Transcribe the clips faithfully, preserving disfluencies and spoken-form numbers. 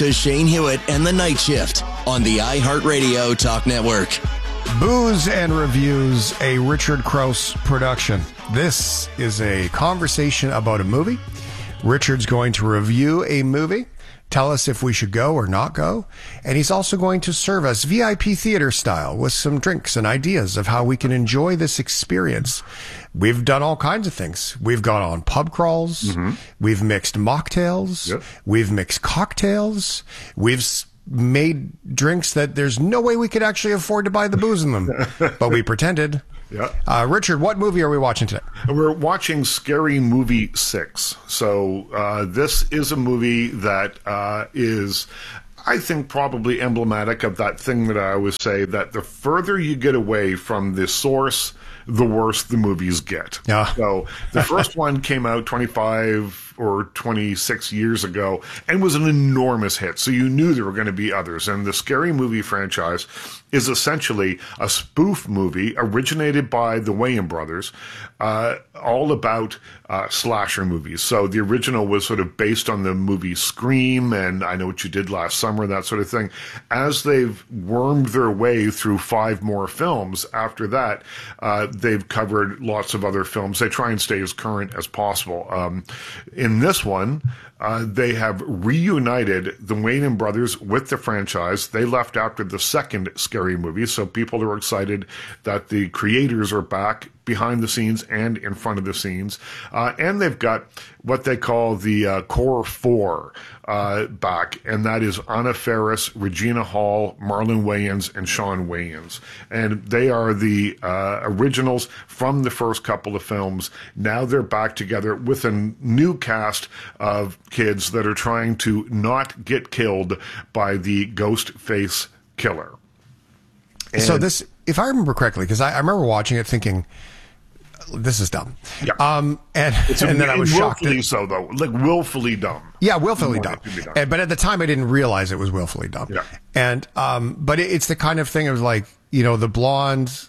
to Shane Hewitt and the Night Shift on the iHeartRadio Talk Network. Booze and Reviews, a Richard Crouse production. This is a conversation about a movie. Richard's going to review a movie, tell us if we should go or not go, and he's also going to serve us V I P theater style with some drinks and ideas of how we can enjoy this experience. We've done all kinds of things. We've gone on pub crawls. Mm-hmm. We've mixed mocktails. Yep. We've mixed cocktails. We've s- made drinks that there's no way we could actually afford to buy the booze in them, but we pretended. Yeah. Uh, Richard, what movie are we watching today? We're watching Scary Movie six. So uh, this is a movie that uh, is, I think, probably emblematic of that thing that I always say, that the further you get away from the source, the worse the movies get. Yeah. So the first one came out twenty-five or twenty-six years ago and was an enormous hit. So you knew there were going to be others. And the Scary Movie franchise is essentially a spoof movie originated by the Wayans brothers, uh, all about uh, slasher movies. So the original was sort of based on the movie Scream and I Know What You Did Last Summer, that sort of thing. As they've wormed their way through five more films after that, uh, they've covered lots of other films. They try and stay as current as possible. Um, in this one, Uh, they have reunited the Wayans brothers with the franchise. They left after the second Scary Movie, so people are excited that the creators are back behind the scenes and in front of the scenes. Uh, and they've got what they call the uh, Core Four uh, back, and that is Anna Faris, Regina Hall, Marlon Wayans, and Sean Wayans. And they are the uh, originals from the first couple of films. Now they're back together with a new cast of kids that are trying to not get killed by the ghost face killer. And so this, if I remember correctly, because I, I remember watching it thinking, this is dumb. Yeah. Um, and, it's and then I was shocked. Willfully so, though. Like, willfully dumb. Yeah, willfully dumb. dumb. And, but at the time, I didn't realize it was willfully dumb. Yeah. And, um, but it, it's the kind of thing, it was like, you know, the blonde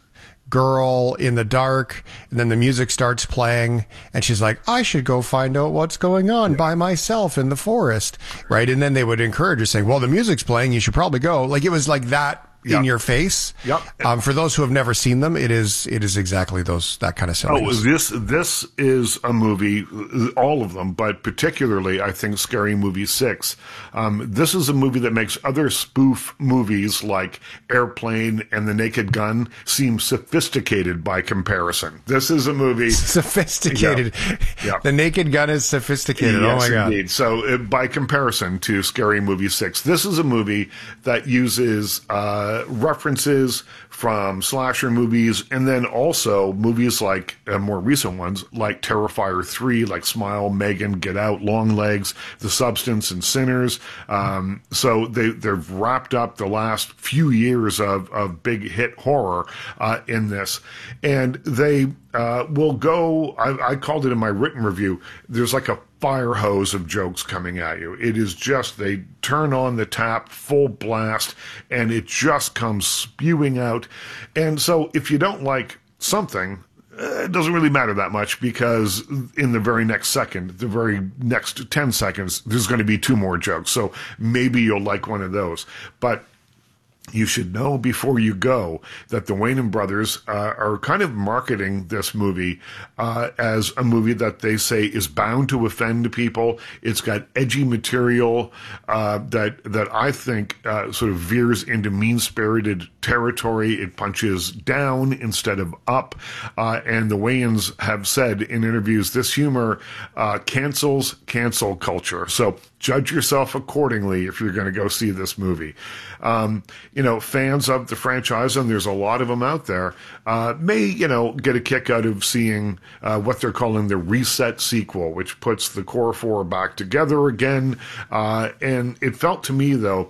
girl in the dark, and then the music starts playing, and she's like, I should go find out what's going on yeah. by myself in the forest, right? And then they would encourage her, saying, well, the music's playing, you should probably go. Like, it was like that yep. in your face. Yep. Um, for those who have never seen them, it is it is exactly those that kind of setting. Oh, this this is a movie, all of them, but particularly, I think, Scary Movie six. Um, this is a movie that makes other spoof movies like Airplane and The Naked Gun seem sophisticated by comparison. This is a movie... Sophisticated. Yeah. Yeah. The Naked Gun is sophisticated. Yes, oh, my God. Indeed. So uh, by comparison to Scary Movie six, this is a movie that uses uh, references from slasher movies, and then also movies like uh, more recent ones like Terrifier three, like Smile, Megan, Get Out, Longlegs, The Substance, and Sinners. Um, so they, they've wrapped up the last few years of, of big hit horror uh, in this. And they uh, will go, I, I called it in my written review, there's like a fire hose of jokes coming at you. It is just, they turn on the tap full blast and it just comes spewing out. And so if you don't like something, uh, it doesn't really matter that much, because in the very next second, the very next ten seconds, there's going to be two more jokes. So maybe you'll like one of those. But you should know before you go that the Wayans brothers uh, are kind of marketing this movie uh, as a movie that they say is bound to offend people. It's got edgy material uh, that that I think uh, sort of veers into mean-spirited territory. It punches down instead of up. Uh, and the Wayans have said in interviews, this humor uh, cancels cancel culture. So judge yourself accordingly if you're going to go see this movie. Um, you know, fans of the franchise, and there's a lot of them out there, uh, may, you know, get a kick out of seeing uh, what they're calling the Reset sequel, which puts the Core Four back together again. Uh, and it felt to me, though,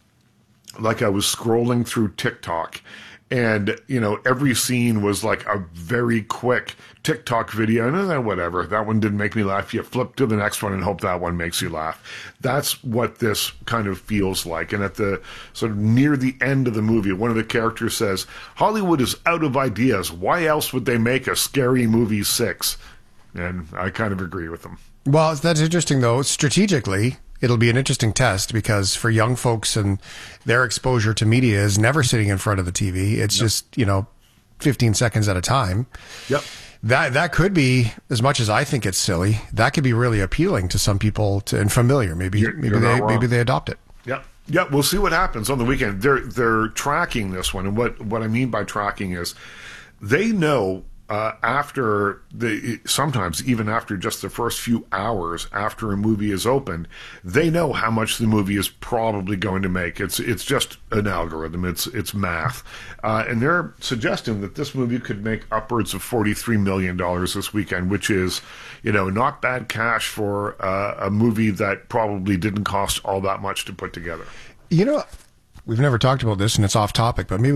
like I was scrolling through TikTok, and, you know, every scene was like a very quick TikTok video, and then whatever, that one didn't make me laugh. You flip to the next one and hope that one makes you laugh. That's what this kind of feels like. And at the sort of near the end of the movie, one of the characters says, Hollywood is out of ideas. Why else would they make a Scary Movie six? And I kind of agree with them. Well, that's interesting, though. Strategically, it'll be an interesting test because for young folks and their exposure to media is never sitting in front of the T V. It's yep. just, you know, fifteen seconds at a time. Yep. That that could be, as much as I think it's silly, that could be really appealing to some people to, and familiar. Maybe you're, maybe you're they maybe they adopt it. Yeah. Yeah, we'll see what happens on the weekend. They're they're tracking this one, and what, what I mean by tracking is they know uh, after the sometimes even after just the first few hours after a movie is opened, they know how much the movie is probably going to make. It's it's just an algorithm. It's it's math, uh, and they're suggesting that this movie could make upwards of forty-three million dollars this weekend, which is, you know, not bad cash for uh, a movie that probably didn't cost all that much to put together. You know, we've never talked about this, and it's off topic, but maybe